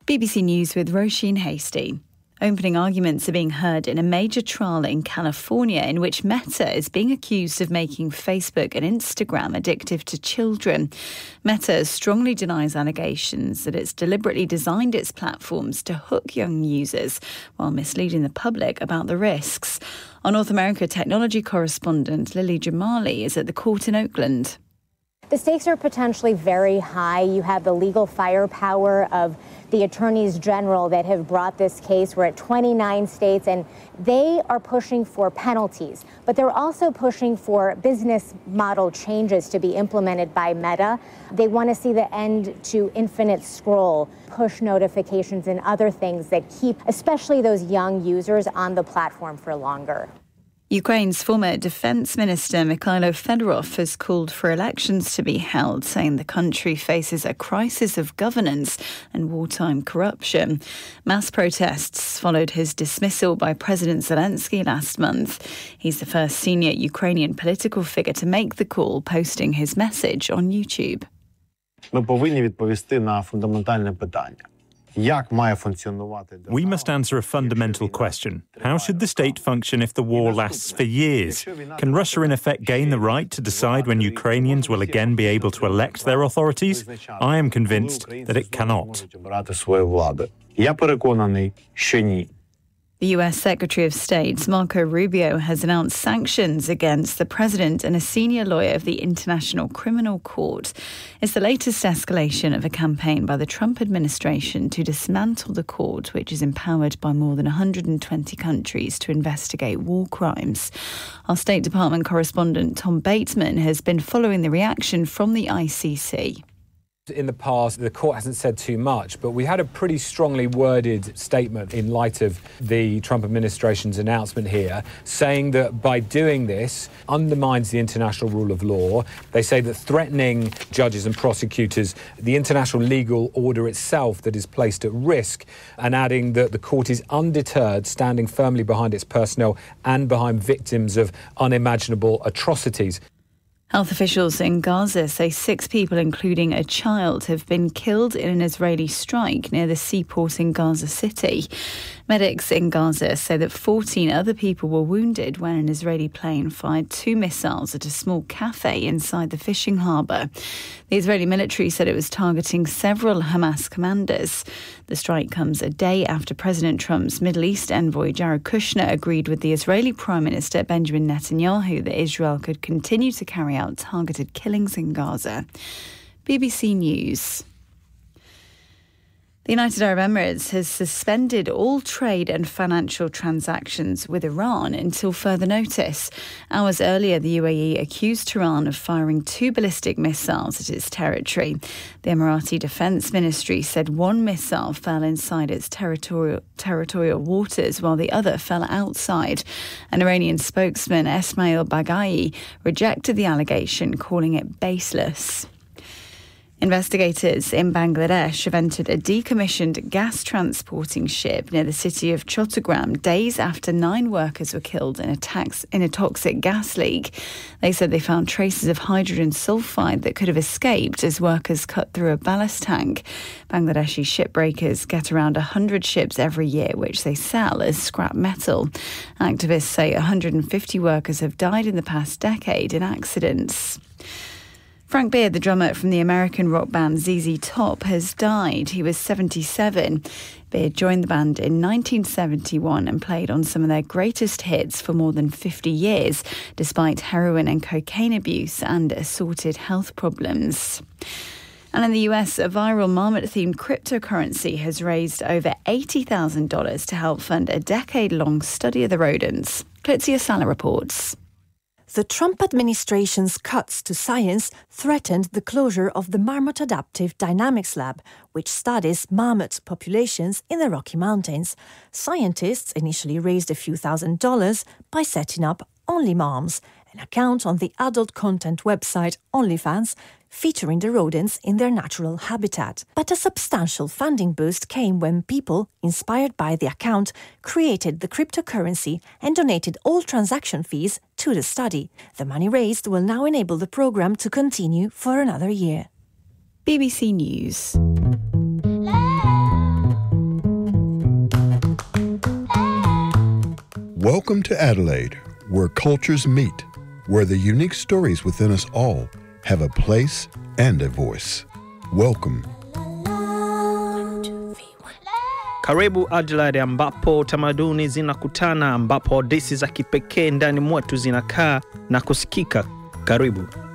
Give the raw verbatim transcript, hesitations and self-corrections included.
B B C News with Roisin Hasty. Opening arguments are being heard in a major trial in California in which Meta is being accused of making Facebook and Instagram addictive to children. Meta strongly denies allegations that it's deliberately designed its platforms to hook young users while misleading the public about the risks. Our North America technology correspondent Lily Jamali is at the court in Oakland. The stakes are potentially very high. You have the legal firepower of the attorneys general that have brought this case. We're at twenty-nine states, and they are pushing for penalties. But they're also pushing for business model changes to be implemented by Meta. They want to see the end to infinite scroll, push notifications, and other things that keep especially those young users on the platform for longer. Ukraine's former defence minister Mikhailo Fedorov has called for elections to be held, saying the country faces a crisis of governance and wartime corruption. Mass protests followed his dismissal by President Zelensky last month. He's the first senior Ukrainian political figure to make the call, posting his message on YouTube. Ми повинні відповісти на фундаментальне питання. We must answer a fundamental question. How should the state function if the war lasts for years? Can Russia in effect gain the right to decide when Ukrainians will again be able to elect their authorities? I am convinced that it cannot. Я переконаний, що ні. The U S Secretary of State, Marco Rubio, has announced sanctions against the president and a senior lawyer of the International Criminal Court. It's the latest escalation of a campaign by the Trump administration to dismantle the court, which is empowered by more than one hundred twenty countries to investigate war crimes. Our State Department correspondent Tom Bateman has been following the reaction from the I C C. In the past, the court hasn't said too much, but we had a pretty strongly worded statement in light of the Trump administration's announcement here, saying that by doing this undermines the international rule of law. They say that threatening judges and prosecutors, the international legal order itself that is placed at risk, and adding that the court is undeterred, standing firmly behind its personnel and behind victims of unimaginable atrocities. Health officials in Gaza say six people, including a child, have been killed in an Israeli strike near the seaport in Gaza City. Medics in Gaza say that fourteen other people were wounded when an Israeli plane fired two missiles at a small cafe inside the fishing harbour. The Israeli military said it was targeting several Hamas commanders. The strike comes a day after President Trump's Middle East envoy Jared Kushner agreed with the Israeli Prime Minister Benjamin Netanyahu that Israel could continue to carry out targeted killings in Gaza. B B C News. The United Arab Emirates has suspended all trade and financial transactions with Iran until further notice. Hours earlier, the U A E accused Tehran of firing two ballistic missiles at its territory. The Emirati Defence Ministry said one missile fell inside its territorial, territorial waters while the other fell outside. An Iranian spokesman, Esmail Baghai, rejected the allegation, calling it baseless. Investigators in Bangladesh have entered a decommissioned gas transporting ship near the city of Chattogram days after nine workers were killed in a, tax, in a toxic gas leak. They said they found traces of hydrogen sulfide that could have escaped as workers cut through a ballast tank. Bangladeshi shipbreakers get around one hundred ships every year, which they sell as scrap metal. Activists say one hundred fifty workers have died in the past decade in accidents. Frank Beard, the drummer from the American rock band Z Z Top, has died. He was seventy-seven. Beard joined the band in nineteen seventy-one and played on some of their greatest hits for more than fifty years, despite heroin and cocaine abuse and assorted health problems. And in the U S, a viral marmot-themed cryptocurrency has raised over eighty thousand dollars to help fund a decade-long study of the rodents. Klitsia Sala reports. The Trump administration's cuts to science threatened the closure of the Marmot Adaptive Dynamics Lab, which studies marmot populations in the Rocky Mountains. Scientists initially raised a few thousand dollars by setting up OnlyMoms, an account on the adult content website OnlyFans, featuring the rodents in their natural habitat. But a substantial funding boost came when people, inspired by the account, created the cryptocurrency and donated all transaction fees to the study. The money raised will now enable the program to continue for another year. B B C News. Welcome to Adelaide, where cultures meet, where the unique stories within us all have a place and a voice. Welcome. Karibu Adelaide, ambapo tamaduni zinakutana, ambapo hadithi za kipekee ndani mwetu zinakaa na kusikika. Karibu.